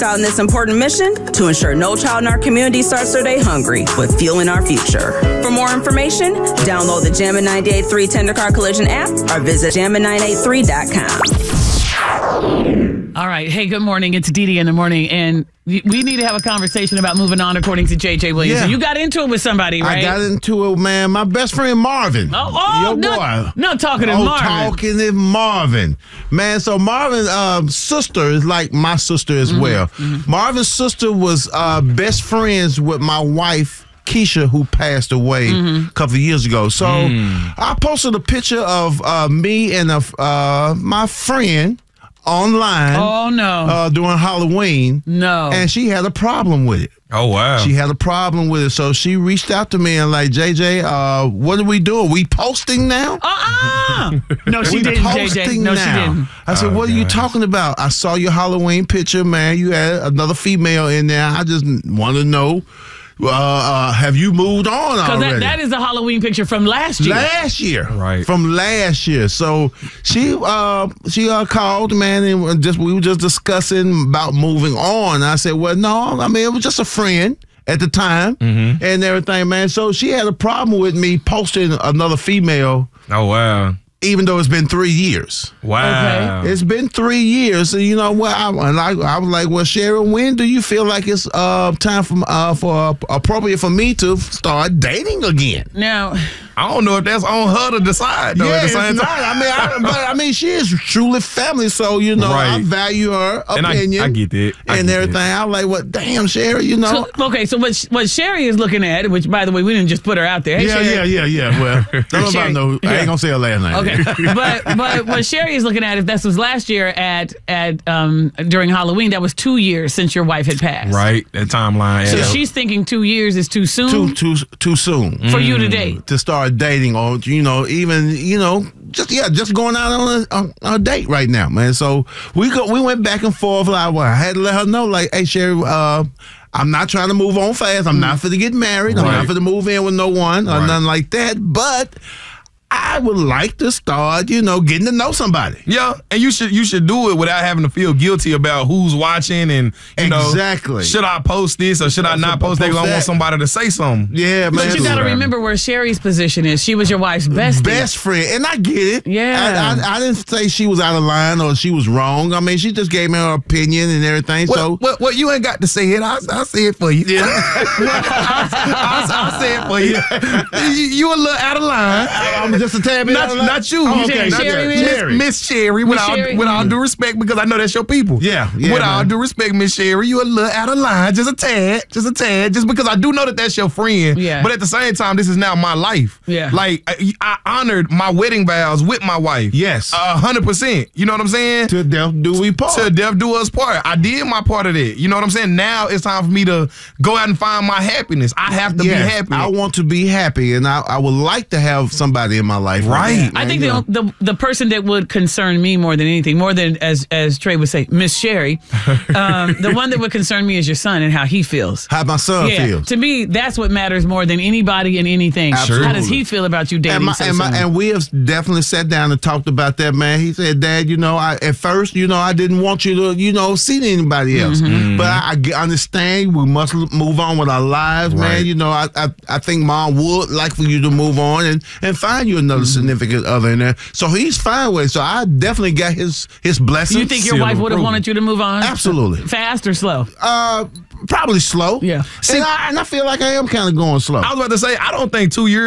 out in this important mission to ensure no child in our community starts their day hungry with Fueling Our Future. For more information, download the Jammin' 98.3 Tender Car Collision app or visit jammin983.com. All right. Hey, good morning. It's Dee Dee in the morning, and we need to have a conversation about moving on according to J.J. Williams. Yeah. So you got into it with somebody, right? I got into it, man. My best friend Marvin. Your boy. Not talking to Marvin. Talking to Marvin. Man, so Marvin's sister is like my sister as well. Mm-hmm. Marvin's sister was best friends with my wife, Keisha, who passed away a couple of years ago. So I posted a picture of me and my friend online. Oh, no. During Halloween. No. And she had a problem with it. Oh, wow. She had a problem with it. So she reached out to me and like, JJ, what are we doing? We posting now? No, she didn't, JJ. No, she didn't. I said, what are you talking about? I saw your Halloween picture, man. You had another female in there. I just want to know. Have you moved on already? Because that is a Halloween picture from last year. Right. From last year. So she called, man, and we were just discussing about moving on. I said, well, no, I mean, it was just a friend at the time and everything, man. So she had a problem with me posting another female. Oh, wow. Even though it's been 3 years. Wow. Okay. It's been 3 years. So, you know what? I was like, well, Sherry, when do you feel like it's time for appropriate for me to start dating again? Now, I don't know if that's on her to decide, though, at the same time. I mean, she is truly family, so, you know, I value her opinion. I get that. And everything. I'm like, well, damn, Sherry, you know. So what Sherry is looking at, which, by the way, we didn't just put her out there. Hey, yeah. Well, don't nobody know. I ain't going to say her last name. Okay. but what Sherry is looking at, if this was last year at during Halloween, that was 2 years since your wife had passed. Right, that timeline. So she's thinking 2 years is too soon. Too soon for you to date. To start dating, or just going out on a date right now, man. So we went back and forth. Like, I had to let her know, like, hey, Sherry, I'm not trying to move on fast. I'm not finna get married. I'm not finna move in with no one or nothing like that. But I would like to start, getting to know somebody. Yeah, and you should do it without having to feel guilty about who's watching and exactly. Should I post this or should I not post that? Because I want somebody to say something. Yeah, man. But you got to remember where Sherry's position is. She was your wife's best friend, and I get it. Yeah, I didn't say she was out of line or she was wrong. I mean, she just gave me her opinion and everything. Well, you ain't got to say it. I'll say it for you. Yeah, I'll say it for you. You a little out of line. I'm just a tad bit out of line. Not you. Oh, okay. Sherry. Miss Sherry. With all due respect, because I know that's your people. Yeah. With all due respect, Miss Sherry, you a little out of line. Just a tad. Just because I do know that that's your friend. Yeah. But at the same time, this is now my life. Yeah. Like, I honored my wedding vows with my wife. Yes. 100%. You know what I'm saying? To death do we part. To death do us part. I did my part of that. You know what I'm saying? Now it's time for me to go out and find my happiness. I have to be happy. I want to be happy, and I would like to have somebody in my life. Right. I think the person that would concern me more than anything, more than as Trey would say, Miss Sherry, the one that would concern me is your son and how he feels. How my son feels. To me, that's what matters more than anybody and anything. Absolutely. How does he feel about you dating and we have definitely sat down and talked about that, man. He said, Dad, at first, I didn't want you to, see anybody else. Mm-hmm. But I understand we must move on with our lives, man. I think Mom would like for you to move on and find you another significant other in there. So he's fine with it. So I definitely got his blessing. You think your wife would have wanted you to move on? Absolutely. Fast or slow? Probably slow. Yeah. And I feel like I am kind of going slow. I was about to say, I don't think 2 years